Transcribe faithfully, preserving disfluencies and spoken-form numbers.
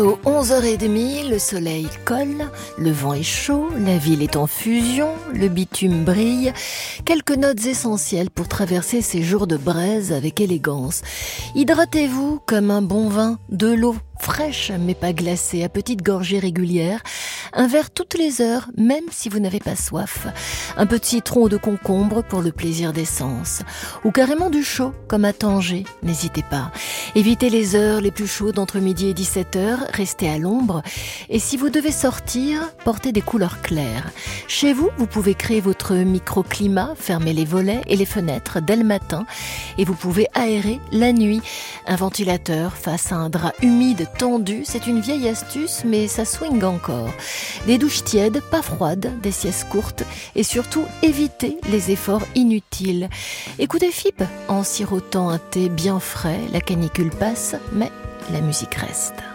Aux onze heures trente, le soleil colle, le vent est chaud, la ville est en fusion, le bitume brille. Quelques notes essentielles pour traverser ces jours de braise avec élégance. Hydratez-vous comme un bon vin, de l'eau fraîche mais pas glacée, à petites gorgées régulières. Un verre toutes les heures, même si vous n'avez pas soif. Un peu de citron ou de concombre pour le plaisir d'essence. Ou carrément du chaud, comme à Tanger, n'hésitez pas. Évitez les heures les plus chaudes entre midi et dix-sept heures, restez à l'ombre. Et si vous devez sortir, portez des couleurs claires. Chez vous, vous pouvez créer votre microclimat, fermez les volets et les fenêtres dès le matin. Et vous pouvez aérer la nuit. Un ventilateur face à un drap humide tendu, c'est une vieille astuce, mais ça swing encore. Des douches tièdes, pas froides, des siestes courtes et surtout évitez les efforts inutiles. Écoutez F I P en sirotant un thé bien frais, la canicule passe, mais la musique reste.